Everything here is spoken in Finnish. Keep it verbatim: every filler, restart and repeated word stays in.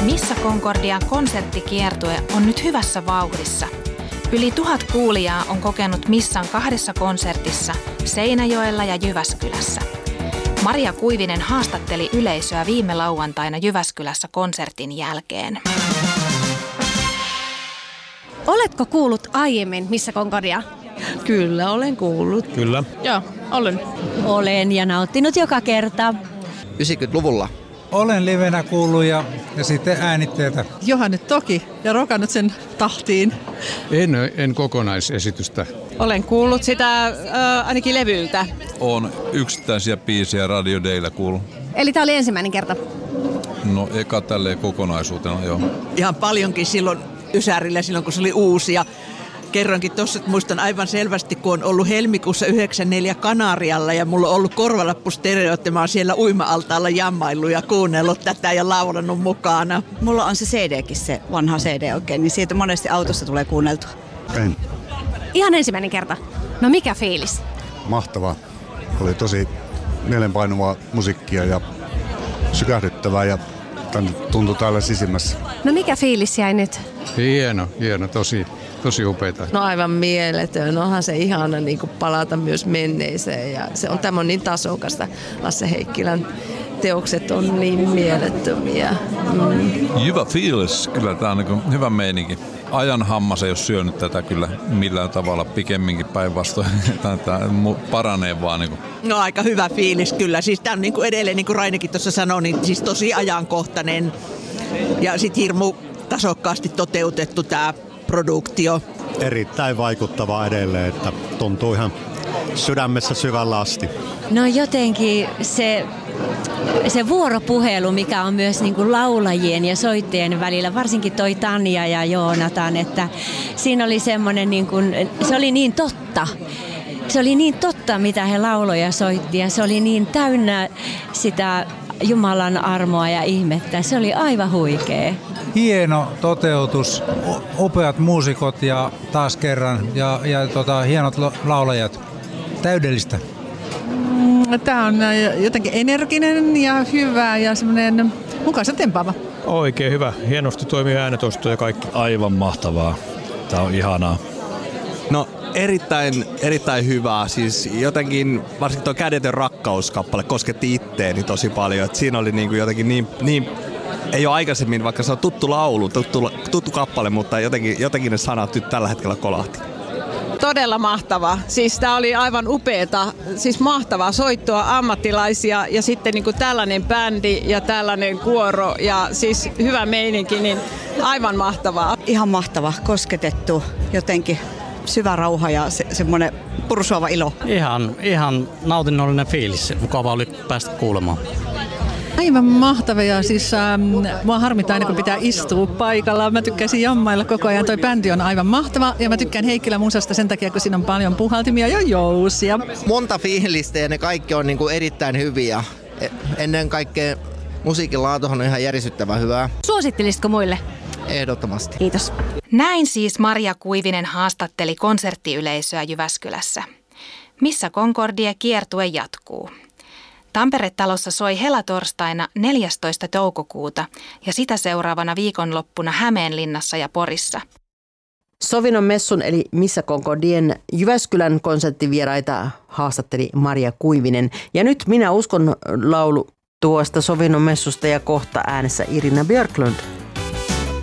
Missä Concordian konserttikiertue on nyt hyvässä vauhdissa. Yli tuhat kuulijaa on kokenut Missan kahdessa konsertissa Seinäjoella ja Jyväskylässä. Maria Kuivinen haastatteli yleisöä viime lauantaina Jyväskylässä konsertin jälkeen. Oletko kuullut aiemmin Missä Concordia? Kyllä, olen kuullut. Kyllä. Joo, olen. Olen ja nauttinut joka kerta. yhdeksänkymmentäluvulla. Olen livenä kuullut ja, ja sitten äänitteitä. Johan nyt toki ja rokannut sen tahtiin. En, en kokonaisesitystä. Olen kuullut sitä äh, ainakin levyltä. Olen yksittäisiä biisejä Radio Daylla kuullut. Eli tämä oli ensimmäinen kerta? No eka tälleen kokonaisuutena, joo. Ihan paljonkin silloin Ysärillä, silloin kun se oli uusi. Ja kerroinkin tuossa, että muistan aivan selvästi, kun on ollut helmikuussa yhdeksänkymmentäneljä Kanarialla ja mulla on ollut korvalappustereo, että mä oon siellä uima-altaalla jammaillut ja kuunnellut tätä ja laulanut mukana. Mulla on se C D:kin, se vanha C D oikein, niin siitä monesti autossa tulee kuunneltua. En. Ihan ensimmäinen kerta. No mikä fiilis? Mahtavaa. Oli tosi mielenpainuvaa musiikkia ja sykähdyttävää ja tuntui täällä sisimmässä. No mikä fiilis jäi nyt? Hieno, hieno, tosi, tosi upeita. No aivan mieletön. Onhan se ihana niin kuin palata myös menneeseen. Ja se on tämä niin tasokasta. Lasse Heikkilän teokset on niin mielettömiä. Mm. Hyvä fiilis, kyllä tämä on niin hyvä meininki. Ajan hammas ei ole syönyt tätä kyllä millään tavalla, pikemminkin päinvastoin. Tämä paranee vaan. Niin kuin. No aika hyvä fiilis kyllä. Siis tämä on niin kuin edelleen, niin kuin Rainekin tuossa sanoi, niin siis tosi ajankohtainen ja sitten hirmu tasokkaasti toteutettu tämä produktio. Erittäin vaikuttava edelleen, että tuntuu ihan sydämessä syvällä asti. No jotenkin se, se vuoropuhelu, mikä on myös niin kuin laulajien ja soittajien välillä, varsinkin toi Tanja ja Joonatan, että siinä oli semmoinen, niin kuin, se oli niin totta. Se oli niin totta, mitä he lauloja soitti ja se oli niin täynnä sitä Jumalan armoa ja ihmettä. Se oli aivan huikea. Hieno toteutus, upeat muusikot ja taas kerran ja, ja tota, hienot laulajat. Täydellistä. Tämä on jotenkin energinen ja hyvä ja semmoinen mukaansa tempaava. Oikein hyvä. Hienosti toimii äänetosto ja kaikki. Aivan mahtavaa. Tämä on ihanaa. No erittäin, erittäin hyvää. Siis jotenkin, varsinkin tuo Kädetön rakkauskappale kosketti itteeni tosi paljon. Et siinä oli niinku jotenkin niin, niin, ei ole aikaisemmin, vaikka se on tuttu laulu, tuttu, tuttu kappale, mutta jotenkin, jotenkin ne sanat nyt tällä hetkellä kolahti. Todella mahtava. Siis tämä oli aivan upeeta, siis mahtavaa soittoa, ammattilaisia ja sitten niin kuin tällainen bändi ja tällainen kuoro ja siis hyvä meininki, niin aivan mahtavaa. Ihan mahtava, kosketettu, jotenkin syvä rauha ja se, semmoinen pursuava ilo. Ihan, ihan nautinnollinen fiilis. Mukava oli päästä kuulemaan. Aivan mahtavaa. Siis ähm, mua harmittaa aina, kun pitää istua paikalla. Mä tykkäisin jammailla koko ajan. Toi bändi on aivan mahtava ja mä tykkään Heikkilän musasta sen takia, kun siinä on paljon puhaltimia ja jousia. Monta fiilistä ja ne kaikki on niinku erittäin hyviä. Ennen kaikkea musiikin laatuhan on ihan järisyttävän hyvää. Suosittelisitko muille? Ehdottomasti. Kiitos. Näin siis Maria Kuivinen haastatteli konserttiyleisöä Jyväskylässä. Missä Concordia kiertue jatkuu. Tampere-talossa soi helatorstaina neljästoista toukokuuta ja sitä seuraavana viikonloppuna Hämeenlinnassa ja Porissa. Sovinnon messun eli Missä Concordien Jyväskylän konserttivieraita haastatteli Maria Kuivinen. Ja nyt Minä uskon laulu tuosta Sovinnon messusta ja kohta äänessä Irina Björklund.